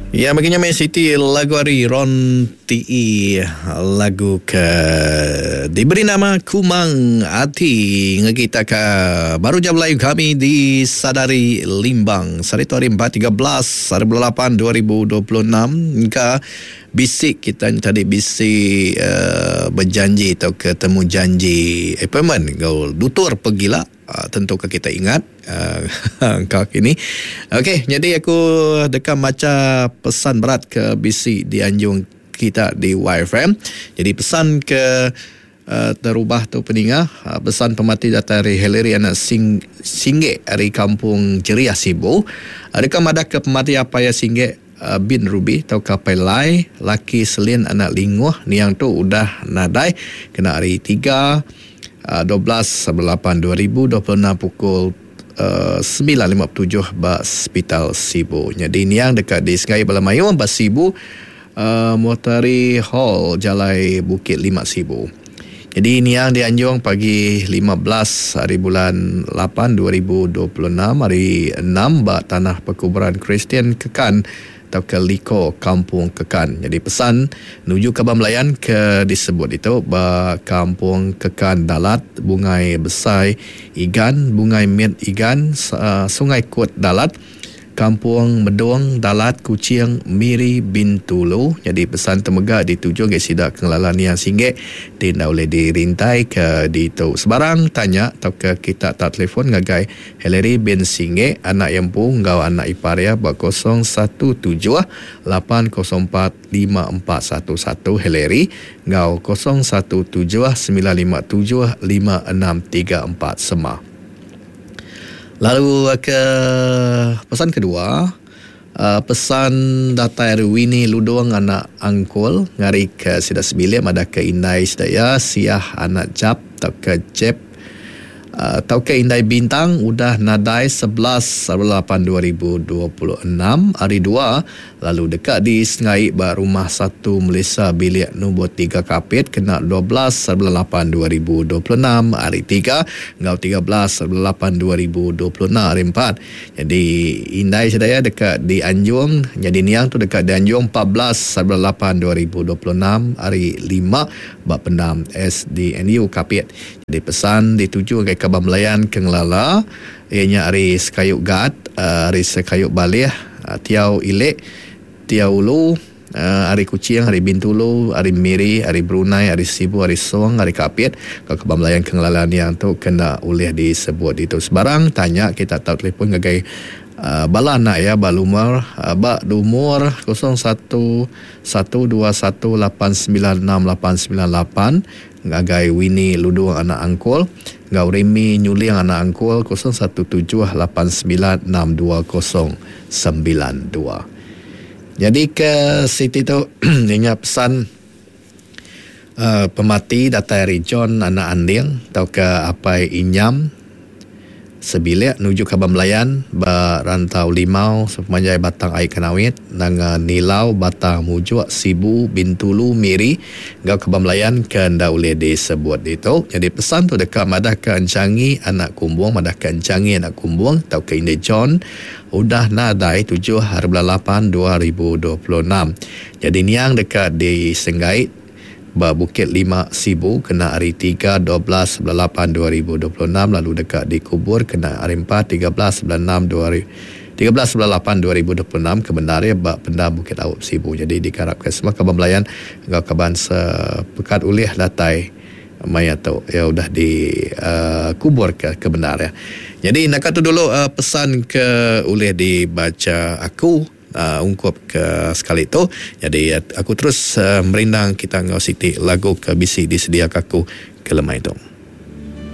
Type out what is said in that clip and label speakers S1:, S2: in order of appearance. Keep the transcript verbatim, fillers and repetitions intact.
S1: Ya, baginya Main City lagu hari Ron T E, lagu ke diberi nama Kumang Ati. Ngekita ka baru jam live kami di Sadari Limbang Sarito hari empat tiga belas hari delapan dua ribu dua puluh enam. Ka bisik kita tadi bisik uh, berjanji atau ketemu janji appointment kau dutur pergilah. Uh, tentu kita ingat uh, kau kini. Okey, jadi aku dekat baca pesan berat ke B C di anjung kita di Y F M. Jadi pesan ke uh, terubah tu peningah, uh, pesan pemati data dari Hillary anak sing Singge dari kampung Jeria Sibu. Adakah ada ke pemati apa ya Singge uh, bin Ruby atau kapai lai laki selin anak linguh ni yang tu udah nadai kena hari tiga Uh, dua belas lapan dua ribu dua puluh enam pukul uh, sembilan lima puluh tujuh ba Hospital Sibu. Jadi ni yang dekat di Sungai Balamayu ba Sibu, uh, Motari Hall Jalai Bukit Lima Sibu. Jadi ni yang dianjung pagi lima belas hari bulan lapan dua ribu dua puluh enam hari enam ba Tanah Perkuburan Kristian Kekan atau ke Liko Kampung Kekan. Jadi pesan menuju ke Bamlayan ke disebut itu ba Kampung Kekan Dalat, Bungai Besai Igan, Bungai Mit Igan, uh, Sungai Kut Dalat, Kampung Medong Dalat, Kucing Miri Bintulu. Jadi pesan temegak dituju ke sidak kengelalan yang singgih tidak boleh dirintai ke di tu sebarang tanya atau ke kita tak telefon ngagai Hillary bin Singgih anak yang pun ngau anak ipar ya ba kosong satu tujuh lapan kosong empat lima empat satu satu Hillary ngau kosong satu tujuh sembilan lima tujuh lima enam tiga empat Sema. Lalu ke pesan kedua, uh, pesan data Winnie Ludong anak angkul ngari ke sida sebilik ada ke Indai sedaya siah anak jap atau ke jep uh, atau ke Indai Bintang udah nadai sebelas lapan dua ribu dua puluh enam hari dua. Lalu dekat di Sengai ba rumah satu Malaysia bilik nombor tiga Kapit kena dua belas lapan dua ribu dua puluh enam hari tiga ngau tiga belas lapan dua ribu dua puluh enam hari empat. Jadi Indai sedaya dekat di Anjung. Jadi niang tu dekat di Anjung empat belas lapan dua ribu dua puluh enam hari lima ba Pendam S D N U Kapit. Jadi pesan dituju ke Kabah Melayan Kengelala ianya hari Sekayuk Gat, hari Sekayuk Balih, Tiau Ilik, Tiau Ulu, uh, hari Kucing, hari Bintulu, hari Miri, hari Brunei, hari Sibu, hari Song, hari Kapit. Kalau Kabah Melayan Kengelalan yang tu kena oleh disebut itu sebarang tanya kita tahu telefon ngagai uh, bala nak ya balumur uh, ba umur kosong satu satu dua satu lapan sembilan enam lapan sembilan lapan ngagai Winnie Ludung anak angkul ngau Remi Nyuling anak angkul kosong satu tujuh lapan sembilan enam dua kosong sembilan dua. Jadi ke Siti tu ianya pesan uh, pemati data dari John anak Anding atau ke apa Inyam sebilik nuju ke Bamlayan ba Rantau Limau sepanjang Batang Air Kenawit nanga Nilau Batang Mujuk Sibu Bintulu Miri gau ke Bamlayan ke ndaule disebut itu. Jadi pesan tu dekat madah ke Ancangi anak Kumbung, madah ke Ancangi anak Kumbung atau ke Inde John udah nadai tujuh hari lapan dua ribu dua puluh enam. Jadi niang dekat di Senggait ba Bukit Lima Sibu kena hari tiga dua belas lapan dua ribu dua puluh enam. Lalu dekat di Kubur kena hari empat tiga belas enam tiga belas lapan dua ribu dua puluh enam kebenarnya ba Pendam Bukit Awap Sibu. Jadi dikarapkan semua Kabah Melayan ngau kaban sepekat ulih latai mayat tu ya udah di uh, kubur ke kebenarnya. Jadi nak tu dulu uh, pesan ke ulih dibaca aku Uh, ungkup ke sekali itu. Jadi uh, aku terus uh, merindang kita ngau Siti lagu ke bisi disediakan aku ke lemah itu.